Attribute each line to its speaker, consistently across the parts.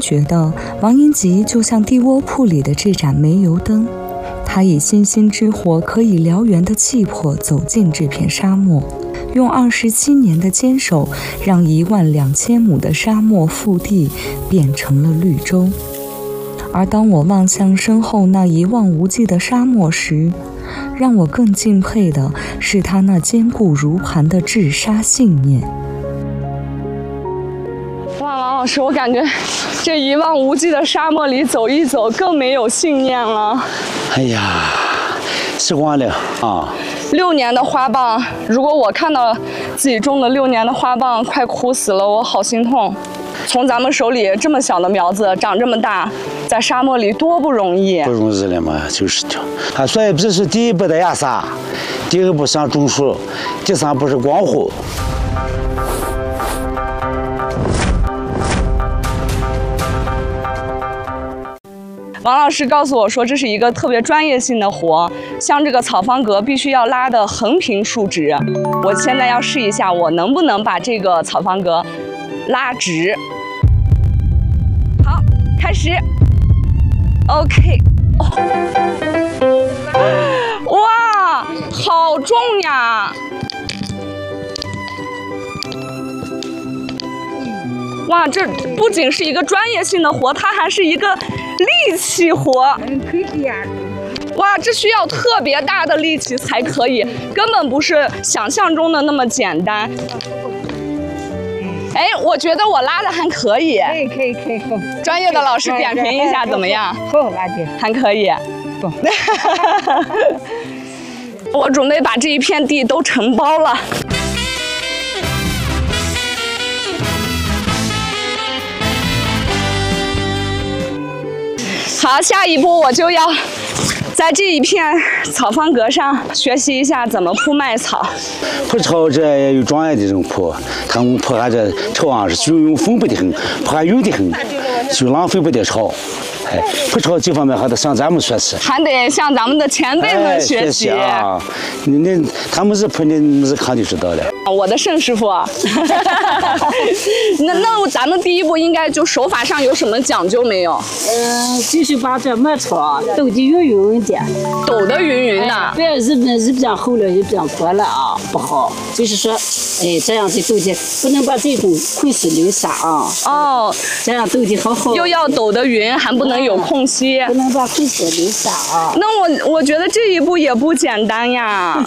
Speaker 1: 觉得王英吉就像地窝铺里的这盏煤油灯，他以星星之火可以燎原的气魄走进这片沙漠，用27年的坚守，让12000亩的沙漠腹地变成了绿洲。而当我望向身后那一望无际的沙漠时，让我更敬佩的是他那坚固如磐的治沙信念。
Speaker 2: 哇，王老师，我感觉这一望无际的沙漠里走一走，更没有信念了。
Speaker 3: 哎呀，时光了啊
Speaker 2: ！6年的花棒，如果我看到自己种了6年的花棒快枯死了，我好心痛。从咱们手里这么小的苗子长这么大，在沙漠里多不容易。
Speaker 3: 不容易了嘛，就是的。所以这是第一步的压沙，第二步想种树，第三步是光护。
Speaker 2: 王老师告诉我说，这是一个特别专业性的活，像这个草方格必须要拉得横平竖直。我现在要试一下，我能不能把这个草方格拉直。好，开始。OK。哇，好重呀！哇，这不仅是一个专业性的活，它还是一个力气活。哇，这需要特别大的力气才可以，根本不是想象中的那么简单。哎，我觉得我拉的还可以。
Speaker 4: 可以。
Speaker 2: 专业的老师点评一下怎么样？
Speaker 4: 好，拉的
Speaker 2: 还可以。我准备把这一片地都承包了。好，下一步我就要在这一片草方格上学习一下怎么铺麦草。
Speaker 3: 铺草这也有专业的人铺，他们铺下这草啊是就用风不的很，铺下有的很，就浪费不得草。哎，铺草这方面还得向咱们学习，
Speaker 2: 还得向咱们的前辈们学习
Speaker 3: 啊！他们是铺的，你是看就知道了。
Speaker 2: 我的盛师傅，那咱们第一步应该就手法上有什么讲究没有？
Speaker 4: 就是把这麦草抖得匀匀的，
Speaker 2: 抖得匀匀的，
Speaker 4: 不要日比较厚了，日比较薄了啊，不好。就是说，这样子抖的，不能把这种空隙留下啊。哦，这样抖得好好。
Speaker 2: 又要抖得匀，还不能有空隙，
Speaker 4: 不能把空隙留下啊。
Speaker 2: 那我觉得这一步也不简单呀。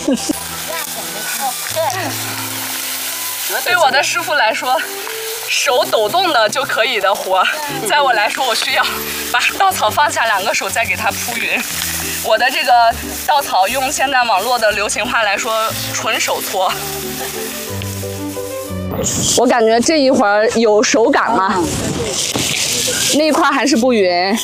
Speaker 2: 对我的师傅来说，手抖动的就可以的活，在我来说，我需要把稻草放下，2个手再给它铺匀。我的这个稻草，用现在网络的流行话来说，纯手搓。我感觉这一会儿有手感了，那一块还是不匀。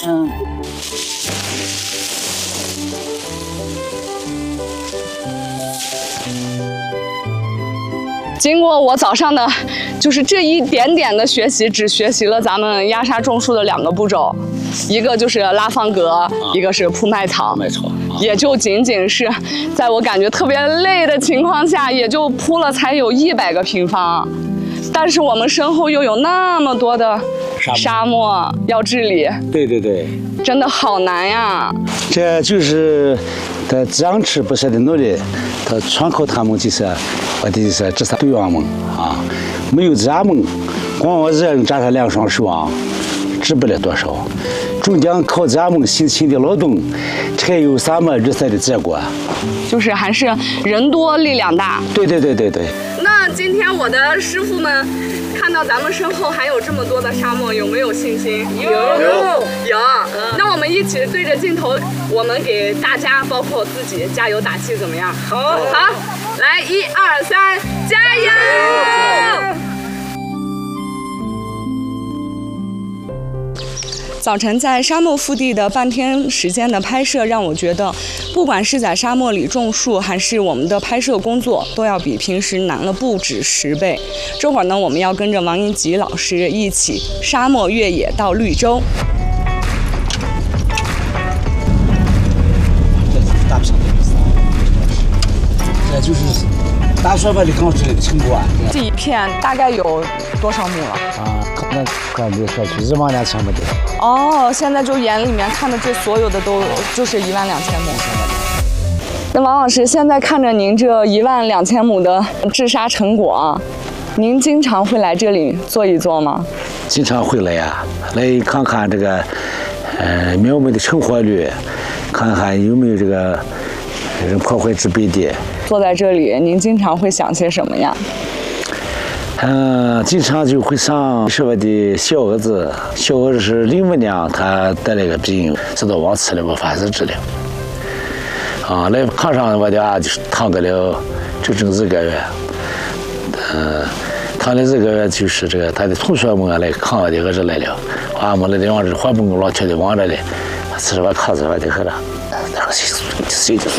Speaker 2: 经过我早上的，就是这一点点的学习，只学习了咱们压沙种树的2个步骤，一个就是拉方格，一个是铺麦草。也就仅仅是在我感觉特别累的情况下，也就铺了才有100个平方，但是我们身后又有那么多的沙漠要治理。
Speaker 3: 对，
Speaker 2: 真的好难呀！
Speaker 3: 这就是他坚持不懈的努力，他全靠他们就是我的就是这队员们啊，没有咱们，光我一人扎上2双手啊，治不了多少。终将靠咱们辛勤的劳动，才有咱们日赛的结果。
Speaker 2: 就是还是人多力量大。
Speaker 3: 对。
Speaker 2: 那今天我的师傅们看到咱们身后还有这么多的沙漠，有没有信心？有。那我们一起对着镜头，我们给大家，包括自己加油打气，怎么样？好，来1、2、3，加油！早晨在沙漠腹地的半天时间的拍摄，让我觉得，不管是在沙漠里种树，还是我们的拍摄工作，都要比平时难了不止10倍。这会儿呢，我们要跟着王英吉老师一起沙漠越野到绿洲。
Speaker 3: 这就是大说法的刚出来的成果啊。
Speaker 2: 这一片大概有多少亩了？
Speaker 3: 啊，可能快没说去12000亩的。
Speaker 2: 哦，现在就眼里面看的这所有的都就是12000亩。那王老师，现在看着您这12000亩的治沙成果啊，您经常会来这里坐一坐吗？
Speaker 3: 经常会来呀，来看看这个苗木的成活率，看看有没有这个人破坏之比例。
Speaker 2: 坐在这里，您经常会想些什么呀？
Speaker 3: 经常就会想是我的小儿子，小儿子是05年他得了个病，知道忘吃了，无法治疗。来看上我的就躺个了整整2个月。躺了2个月，就是这个他的同学们来看我的儿子来了，俺们来的往这环蹦老跳的往这里，此时我看着我的儿子，然后睡着。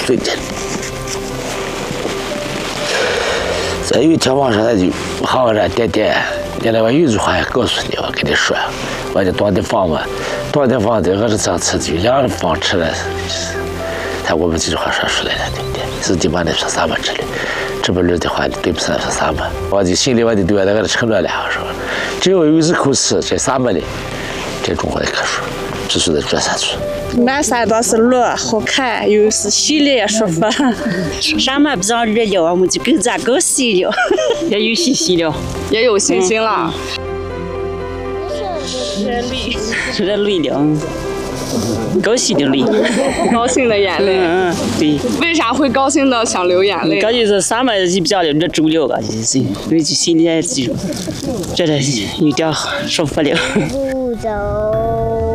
Speaker 3: 再有一天晚上他就喊我这爹，原来我有一句话也告诉你，我跟你说，我就当地放的儿子这样吃就2方吃了，我们这句话说出来了，对不对？是地方的说啥么之类，这不儿的话对不上说啥么，我就心里我就对我那个承诺了，我说只要有一口吃，这啥么的，这中国的棵树必须得做下去。
Speaker 5: 满山都是路，好看，又是洗了也舒服。啥嘛不让热了，我们就更洗了，也有洗了，
Speaker 2: 也有信心了。
Speaker 5: 热泪了，高兴的泪，
Speaker 2: 高兴的眼泪。
Speaker 5: 对。
Speaker 2: 为啥会高兴的想流眼泪？
Speaker 5: 感觉是啥嘛也比较了，这走了吧，就是因为就心里也就觉得有点舒服了。
Speaker 6: 不走。